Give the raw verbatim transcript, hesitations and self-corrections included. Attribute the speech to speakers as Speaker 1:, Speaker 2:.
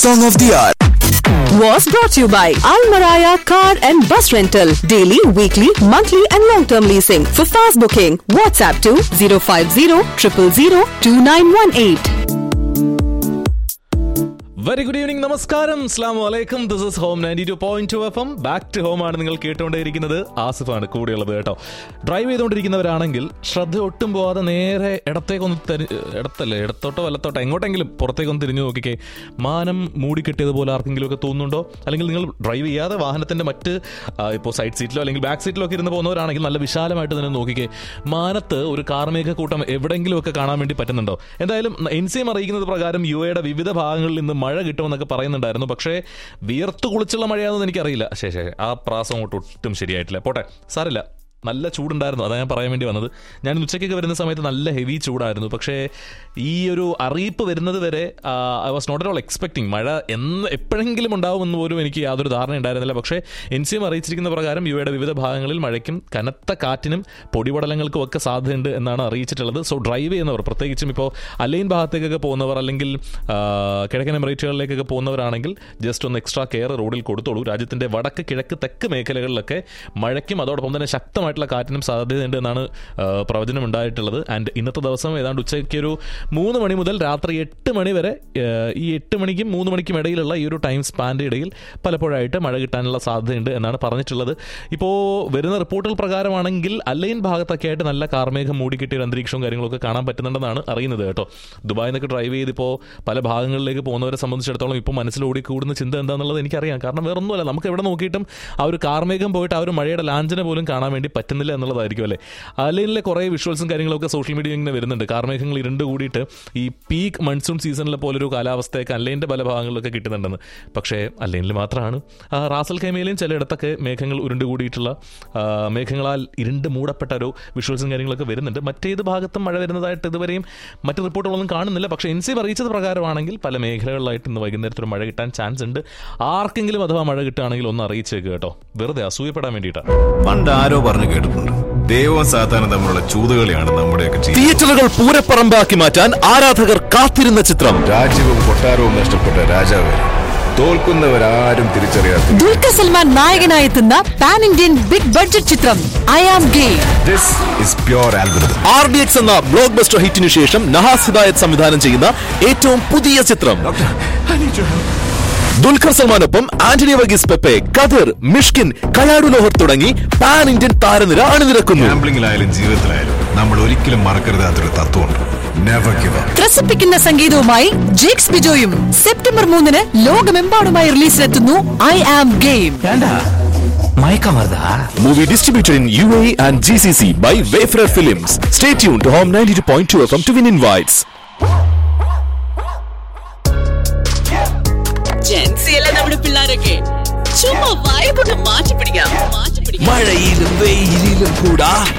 Speaker 1: Song of the Hour
Speaker 2: was brought to you by Almaraya Car and Bus Rental. Daily, weekly, monthly and long-term leasing. For fast booking, WhatsApp to zero five zero, zero zero zero, two nine one eight.
Speaker 3: Very good evening, നമസ്കാരം, അസ്സലാമു അലൈക്കും. This is home ninety two point two F M. Back to home ആണ് നിങ്ങൾ കേട്ടുകൊണ്ടേയിരിക്കുന്നത്. ആസിഫാണ് കൂടെയുള്ളത് കേട്ടോ. Drive ചെയ്തുകൊണ്ടിരിക്കുന്നവരാണെങ്കിൽ ശ്രദ്ധ ഒട്ടും പോവാതെ നേരെ ഇടത്തേക്കൊന്ന് തിരി ഇടത്തല്ലേ ഇടത്തോട്ടോ വലത്തോട്ടോ എങ്ങോട്ടെങ്കിലും പുറത്തേക്കൊന്ന് തിരിഞ്ഞു നോക്കിക്കേ. മാനം മൂടിക്കെട്ടിയതുപോലെ ആർക്കെങ്കിലും ഒക്കെ തോന്നുന്നുണ്ടോ? അല്ലെങ്കിൽ നിങ്ങൾ ഡ്രൈവ് ചെയ്യാതെ വാഹനത്തിൻ്റെ മറ്റ് ഇപ്പോൾ സൈഡ് സീറ്റിലോ അല്ലെങ്കിൽ ബാക്ക് സീറ്റിലോ ഒക്കെ ഇരുന്ന് പോകുന്നവരാണെങ്കിൽ നല്ല വിശാലമായിട്ട് തന്നെ നോക്കിക്കേ. മാനത്ത് ഒരു കാർമേഘക്കൂട്ടം എവിടെയെങ്കിലുമൊക്കെ കാണാൻ വേണ്ടി പറ്റുന്നുണ്ടോ? എന്തായാലും എൻ സി എം അറിയിക്കുന്നത് പ്രകാരം യു എയുടെ വിവിധ ഭാഗങ്ങളിൽ നിന്ന് മഴ കിട്ടുമെന്നൊക്കെ പറയുന്നുണ്ടായിരുന്നു. പക്ഷേ വിയർത്ത് കുളിച്ചുള്ള മഴയാണെന്ന് എനിക്കറിയില്ല. ശേഷേ ആ പ്രാസം അങ്ങോട്ട് ഒട്ടും ശരിയായിട്ടില്ല. പോട്ടെ, സാരില്ല. നല്ല ചൂടുണ്ടായിരുന്നു, അതാണ് ഞാൻ പറയാൻ വേണ്ടി വന്നത്. ഞാൻ ഉച്ചയ്ക്കൊക്കെ വരുന്ന സമയത്ത് നല്ല ഹെവി ചൂടായിരുന്നു. പക്ഷേ ഈ ഒരു അറിയിപ്പ് വരുന്നത് വരെ I was not at all expecting മഴ എന്ന് എപ്പോഴെങ്കിലും ഉണ്ടാവുമെന്ന് പോലും എനിക്ക് യാതൊരു ധാരണ ഉണ്ടായിരുന്നില്ല. പക്ഷേ എൻ സി എം അറിയിച്ചിരിക്കുന്ന പ്രകാരം യു എയുടെ വിവിധ ഭാഗങ്ങളിൽ മഴയ്ക്കും കനത്ത കാറ്റിനും പൊടിപടലങ്ങൾക്കും ഒക്കെ സാധ്യതയുണ്ട് എന്നാണ് അറിയിച്ചിട്ടുള്ളത്. സോ ഡ്രൈവ് ചെയ്യുന്നവർ, പ്രത്യേകിച്ചും ഇപ്പോൾ അലൈൻ ഭാഗത്തേക്കൊക്കെ പോകുന്നവർ അല്ലെങ്കിൽ കിഴക്കൻ എമിറേറ്റുകളിലേക്കൊക്കെ പോകുന്നവരാണെങ്കിൽ ജസ്റ്റ് ഒന്ന് എക്സ്ട്രാ കെയർ റോഡിൽ കൊടുത്തോളൂ. രാജ്യത്തിൻ്റെ വടക്ക് കിഴക്ക് തെക്ക് മേഖലകളിലൊക്കെ മഴയ്ക്കും അതോടൊപ്പം തന്നെ ശക്തമായി കാറ്റിനും സാധ്യതയുണ്ട് എന്നാണ് പ്രവചനം ഉണ്ടായിട്ടുള്ളത്. ആൻഡ് ഇന്നത്തെ ദിവസം ഏതാണ്ട് ഉച്ചയ്ക്ക് ഒരു മൂന്ന് മണി മുതൽ രാത്രി എട്ട് മണി വരെ, ഈ എട്ട് മണിക്കും മൂന്ന് മണിക്കും ഇടയിലുള്ള ഈ ഒരു ടൈം സ്പാൻ്റെ ഇടയിൽ പലപ്പോഴായിട്ട് മഴ കിട്ടാനുള്ള സാധ്യതയുണ്ട് എന്നാണ് പറഞ്ഞിട്ടുള്ളത്. ഇപ്പോൾ വരുന്ന റിപ്പോർട്ടുകൾ പ്രകാരമാണെങ്കിൽ അലൈൻ ഭാഗത്തൊക്കെ ആയിട്ട് നല്ല കാർമേഘം മൂടിക്കിട്ടിയ ഒരു അന്തരീക്ഷവും കാര്യങ്ങളൊക്കെ കാണാൻ പറ്റുന്നുണ്ടെന്നാണ് അറിയുന്നത് കേട്ടോ. ദുബായിൽ നിന്നൊക്കെ ഡ്രൈവ് ചെയ്തിപ്പോൾ പല ഭാഗങ്ങളിലേക്ക് പോകുന്നവരെ സംബന്ധിച്ചിടത്തോളം ഇപ്പോൾ മനസ്സിലോടി കൂടുന്ന ചിന്ത എന്താണെന്നുള്ളത് എനിക്കറിയാം. കാരണം വേറൊന്നുമല്ല, നമുക്ക് എവിടെ നോക്കിയിട്ടും ആ ഒരു കാർമേഘം പോയിട്ട് ആ ഒരു മഴയുടെ ലാഞ്ചന പോലും കാണാൻ വേണ്ടി പറ്റുന്നില്ല എന്നുള്ളതായിരിക്കും അല്ലേ. അലൈനിലെ കുറേ വിഷ്വൽസും കാര്യങ്ങളൊക്കെ സോഷ്യൽ മീഡിയയിൽ ഇങ്ങനെ വരുന്നുണ്ട്. കാർമേഘങ്ങൾ ഇരുണ്ട് കൂടിയിട്ട് ഈ പീക്ക് മൺസൂൺ സീസണിലെ പോലൊരു കാലാവസ്ഥയൊക്കെ അലൈൻ്റെ പല ഭാഗങ്ങളിലൊക്കെ കിട്ടുന്നുണ്ടെന്ന്. പക്ഷേ അലൈനിൽ മാത്രമാണ്. റാസൽ ഖൈമയിലും ചിലയിടത്തൊക്കെ മേഘങ്ങൾ ഉരുണ്ട് കൂടിയിട്ടുള്ള മേഘങ്ങളാൽ ഇരുണ്ട് മൂടപ്പെട്ട ഒരു വിഷ്വൽസും കാര്യങ്ങളൊക്കെ വരുന്നുണ്ട്. മറ്റേത് ഭാഗത്തും മഴ വരുന്നതായിട്ട് ഇതുവരെയും മറ്റ് റിപ്പോർട്ടുകളൊന്നും കാണുന്നില്ല. പക്ഷേ എൻ സി അറിയിച്ചത് പ്രകാരമാണെങ്കിൽ പല മേഖലകളിലായിട്ട് ഇന്ന് വൈകുന്നേരത്തിൽ മഴ കിട്ടാൻ ചാൻസ് ഉണ്ട്. ആർക്കെങ്കിലും അഥവാ മഴ കിട്ടുകയാണെങ്കിൽ ഒന്ന് അറിയിച്ചേക്ക് കേട്ടോ, വെറുതെ അസൂയപ്പെടാൻ വേണ്ടിയിട്ടാണ്.
Speaker 1: പണ്ട് ആരോ പറഞ്ഞു കേട്ടിട്ടുണ്ട്, ദൈവവും സാത്താനും തമ്മിലുള്ള ചൂതുകളിയാണ് നമ്മുടെയൊക്കെ ജീവിതം.
Speaker 4: തിയേറ്ററുകൾ പൂരപ്പറമ്പാക്കി മാറ്റാൻ ആരാധകർ കാത്തിരുന്ന ചിത്രം.
Speaker 1: രാജ്യവും കൊട്ടാരവും നഷ്ടപ്പെട്ട രാജാവ് തോൽക്കുന്നവരാരും തിരിച്ചറിയാത്ത
Speaker 2: Dulquer Salman നായകനായെത്തുന്ന pan Indian big budget ചിത്രം I am game.
Speaker 1: This is pure algorithm.
Speaker 4: R D X എന്ന ബ്ലോക്ക് ബസ്റ്റർ ഹിറ്റിനു ശേഷം നഹാസ് ഹിദായത്ത് സംവിധാനം ചെയ്യുന്ന ഏറ്റവും പുതിയ ചിത്രം. ദുൽഖർ സൽമാനൊപ്പം ആന്റണി വർഗീസ് പെപ്പെ, കദിർ, മിഷ്കിൻ, കയാടു ലോഹർ തുടങ്ങി പാൻ ഇന്ത്യൻ താരനിര അണിനിരക്കുന്നു.
Speaker 1: ഗാംബ്ലിംഗിലായാലും ജീവിതത്തിലായാലും നമ്മൾ ഒരിക്കലും മറക്കരുതാത്തൊരു തത്വമുണ്ട്, never give up.
Speaker 2: ത്രസിപ്പിക്കുന്ന സംഗീതവുമായി Jakes ബിജോയും September മൂന്നിന് ലോകമെമ്പാടുമായി റിലീസിലെത്തുന്നു I am game.
Speaker 4: Movie distributed in U A E and G C C by Wayfarer Films. Stay tuned to Home ninety-two point two F M to win invites.
Speaker 5: നമ്മുടെ പിള്ളേരൊക്കെ ചുമ്മാ vibe മാറ്റി പിടിക്കാം.
Speaker 4: മഴയിലും വെയിലിലും കൂടാ